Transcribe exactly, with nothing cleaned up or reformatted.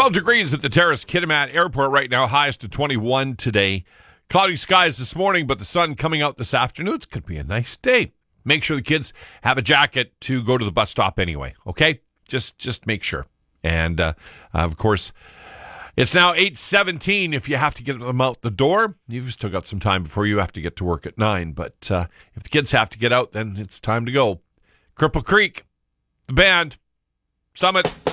twelve degrees at the Terrace Kitimat Airport right now, highest to twenty-one today. Cloudy skies this morning, but the sun coming out this afternoon. It's going to be a nice day. Make sure the kids have a jacket to go to the bus stop anyway, okay? Just just make sure. And, uh, of course, it's now eight seventeen. If you have to get them out the door, you've still got some time before you have to get to work at nine. But uh, if the kids have to get out, then it's time to go. Cripple Creek, the band, Summit.